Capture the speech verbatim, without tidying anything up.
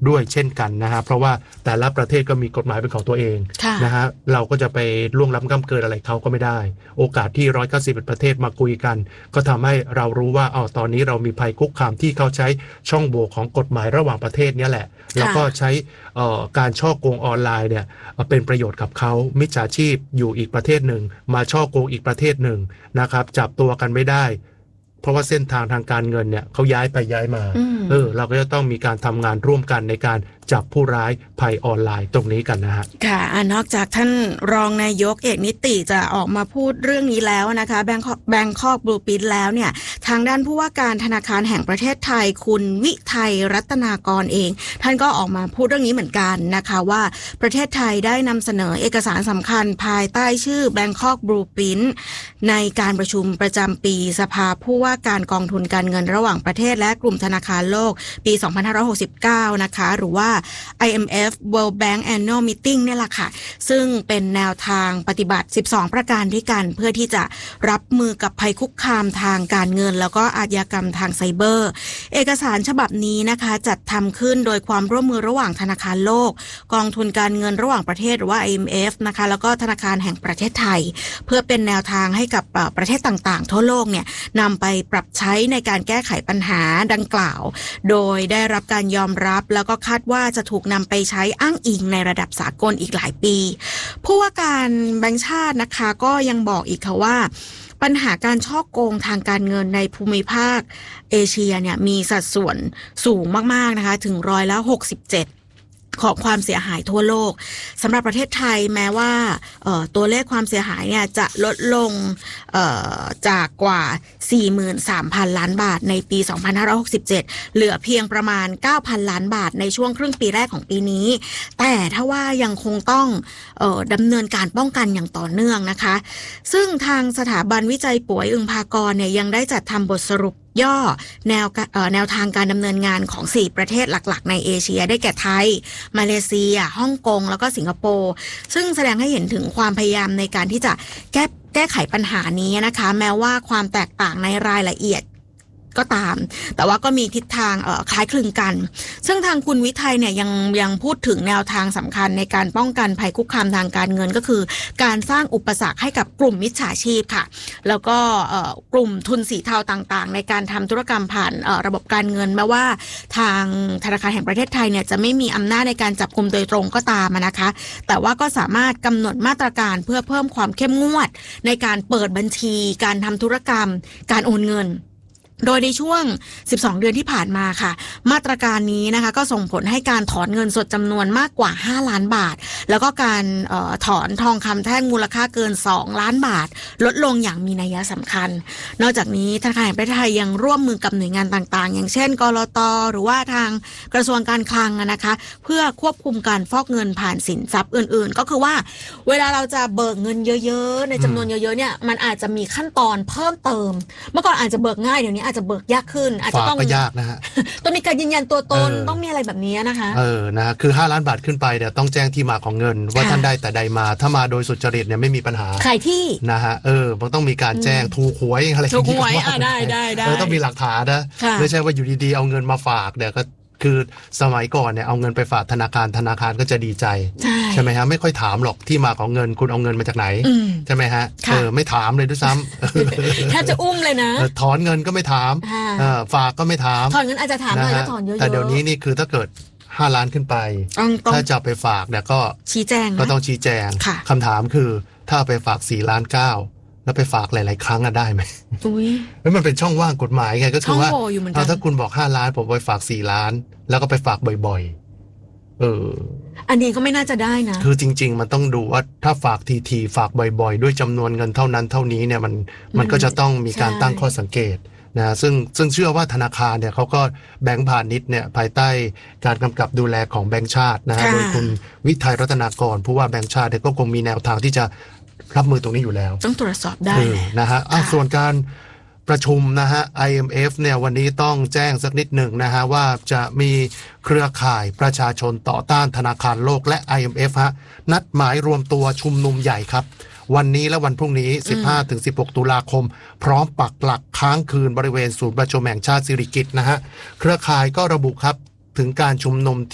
ด้วยเช่นกันนะฮะเพราะว่าแต่ละประเทศก็มีกฎหมายเป็นของตัวเองนะฮะเราก็จะไปล่วงล้ำก้ำเกินอะไรเขาก็ไม่ได้โอกาสที่หนึ่งร้อยเก้าสิบเอ็ดประเทศมาคุยกันก็ทำให้เรารู้ว่าอ๋อตอนนี้เรามีภัยคุกคามที่เขาใช้ช่องโหว่ของกฎหมายระหว่างประเทศนี้แหละแล้วก็ใช้การฉ้อโกงออนไลน์เนี่ยเป็นประโยชน์กับเขามิจฉาชีพอยู่อีกประเทศหนึ่งมาฉ้อโกงอีกประเทศหนึ่งนะครับจับตัวกันไม่ได้เพราะว่าเส้นทางทางการเงินเนี่ยเขาย้ายไปย้ายมาเออเราก็จะต้องมีการทำงานร่วมกันในการจับผู้ร้ายภัยออนไลน์ตรงนี้กันนะฮะค่ะนอกจากท่านรองนายกเอกนิติจะออกมาพูดเรื่องนี้แล้วนะคะแบงคอกแบงคอกบลูพินแล้วเนี่ยทางด้านผู้ว่าการธนาคารแห่งประเทศไทยคุณวิทัยรัตนากรเองท่านก็ออกมาพูดเรื่องนี้เหมือนกันนะคะว่าประเทศไทยได้นำเสนอเอกสารสำคัญภายใต้ชื่อแบงคอกบลูพินในการประชุมประจำปีสภาผู้ว่าการกองทุนการเงินระหว่างประเทศและกลุ่มธนาคารโลกปีสองพันห้าร้อยหกสิบเก้านะคะหรือว่า ไอ เอ็ม เอฟ World Bank Annual Meeting เนี่ยแหละค่ะซึ่งเป็นแนวทางปฏิบัติสิบสองประการด้วยกันเพื่อที่จะรับมือกับภัยคุกคามทางการเงินแล้วก็อาชญากรรมทางไซเบอร์เอกสารฉบับนี้นะคะจัดทำขึ้นโดยความร่วมมือระหว่างธนาคารโลกกองทุนการเงินระหว่างประเทศหรือว่า ไอ เอ็ม เอฟ นะคะแล้วก็ธนาคารแห่งประเทศไทยเพื่อเป็นแนวทางให้กับประเทศต่างๆทั่วโลกเนี่ยนำไปปรับใช้ในการแก้ไขปัญหาดังกล่าวโดยได้รับการยอมรับแล้วก็คาดว่าจะถูกนำไปใช้อ้างอิงในระดับสากลอีกหลายปีผู้ว่าการแบงก์ชาตินะคะก็ยังบอกอีกค่ะว่าปัญหาการฉ้อโกงทางการเงินในภูมิภาคเอเชียเนี่ยมีสัดส่วนสูงมากๆนะคะถึงร้อยละหกสิบเจ็ดของความเสียหายทั่วโลกสำหรับประเทศไทยแม้ว่าตัวเลขความเสียหายเนี่ยจะลดลงจากกว่า สี่หมื่นสามพัน ล้านบาทในปีสองพันห้าร้อยหกสิบเจ็ดเหลือเพียงประมาณ เก้าพัน ล้านบาทในช่วงครึ่งปีแรกของปีนี้แต่ถ้าว่ายังคงต้องเอ่อดำเนินการป้องกันอย่างต่อเนื่องนะคะซึ่งทางสถาบันวิจัยป่วยอึงภากรเนี่ยยังได้จัดทำบทสรุปย่อแนวแนวทางการดำเนินงานของสี่ประเทศหลักๆในเอเชียได้แก่ไทยมาเลเซียฮ่องกงแล้วก็สิงคโปร์ซึ่งแสดงให้เห็นถึงความพยายามในการที่จะแก้แก้ไขปัญหานี้นะคะแม้ว่าความแตกต่างในรายละเอียดก็ตามแต่ว่าก็มีทิศทางคล้ายคลึงกันซึ่งทางคุณวิทัยเนี่ยยังยังพูดถึงแนวทางสำคัญในการป้องกันภัยคุกคามทางการเงินก็คือการสร้างอุปสรรคให้กับกลุ่มมิจฉาชีพค่ะแล้วก็กลุ่มทุนสีเทาต่างๆในการทำธุรกรรมผ่านระบบการเงินแม้ว่าทางธนาคารแห่งประเทศไทยเนี่ยจะไม่มีอำนาจในการจับกุมโดยตรงก็ตามนะคะแต่ว่าก็สามารถกำหนดมาตรการเพื่อเพิ่มความเข้มงวดในการเปิดบัญชีการทำธุรกรรมการโอนเงินโดยในช่วงสิบสองเดือนที่ผ่านมาค่ะมาตรการนี้นะคะก็ส่งผลให้การถอนเงินสดจำนวนมากกว่าห้าล้านบาทแล้วก็การเอ่อถอนทองคำแท่งมูลค่าเกินสองล้านบาทลดลงอย่างมีนัยสำคัญนอกจากนี้ธนาคารแห่งประเทศไทยยังร่วมมือกับหน่วยงานต่างๆอย่างเช่นกลต.หรือว่าทางกระทรวงการคลังนะคะเพื่อควบคุมการฟอกเงินผ่านสินทรัพย์อื่นๆก็คือว่าเวลาเราจะเบิกเงินเยอะๆในจำนวนเยอะๆเนี่ยมันอาจจะมีขั้นตอนเพิ่มเติมเมื่อก่อนอาจจะเบิกง่ายเดี๋ยวนี้อาจจะเบิกยากขึ้นอาจจะต้องก็ยากนะฮะต้องมีการยืนยันตัวตนต้องมีอะไรแบบนี้นะคะเออนะคือห้าล้านบาทขึ้นไปเนี่ยต้องแจ้งที่มาของเงินว่าท่านได้แต่ใดมาถ้ามาโดยสุจริตเนี่ยไม่มีปัญหาขายที่นะฮะเออมันต้องมีการแจ้งถูกหวยอะไรถูกหวยอ่ะได้ได้ได้ต้องมีหลักฐานนะไม่ใช่ว่าอยู่ดีๆเอาเงินมาฝากเดี๋ยวก็คือสมัยก่อนเนี่ยเอาเงินไปฝากธนาคารธนาคารก็จะดีใจใช่ไหมฮะไม่ค่อยถามหรอกที่มาของเงินคุณเอาเงินมาจากไหนใช่ไหมฮะเออไม่ถามเลยด้วยซ้ำแทบจะอุ้มเลยนะถอนเงินก็ไม่ถามฝากก็ไม่ถามถอนเงินอาจจะถามหน่อยแล้วถอนเยอะๆแต่เดี๋ยวนี้นี่คือถ้าเกิดห้าล้านขึ้นไปถ้าจะไปฝากเนี่ยก็ชี้แจงก็ต้องชี้แจงคำถามคือถ้าไปฝากสี่ล้านเก้าแล้วไปฝากหลายๆครั้งอะได้ไหมอุ้ยแล้วมันเป็นช่องว่างกฎหมายไงก็คือว่าถ้าคุณบอกห้าล้านผมไปฝากสี่ล้านแล้วก็ไปฝากบ่อยๆเอออันนี้ก็ไม่น่าจะได้นะคือจริงๆมันต้องดูว่าถ้าฝากทีๆฝากบ่อยๆด้วยจำนวนเงินเท่านั้นเท่านี้เนี่ยมันมันก็จะต้องมีการตั้งข้อสังเกตนะซึ่งซึ่งเชื่อว่าธนาคารเนี่ยเขาก็แบงก์พาณิชย์เนี่ยภายใต้การกำกับดูแลของแบงก์ชาตินะฮะโดยคุณวิทัยรัตนากรผู้ว่าแบงก์ชาติก็คงมีแนวทางที่จะรับมือตรงนี้อยู่แล้วต้องตรวจสอบได้นะฮะส่วนการประชุมนะฮะ ไอ เอ็ม เอฟ เนี่ยวันนี้ต้องแจ้งสักนิดหนึ่งนะฮะว่าจะมีเครือข่ายประชาชนต่อต้านธนาคารโลกและ ไอ เอ็ม เอฟ ฮะนัดหมายรวมตัวชุมนุมใหญ่ครับวันนี้และวันพรุ่งนี้ สิบห้าถึงสิบหก ตุลาคมพร้อมปักหลักค้างคืนบริเวณศูนย์ประชุมแห่งชาติสิริกิติ์นะฮะเครือข่ายก็ระบุครับถึงการชุมนุม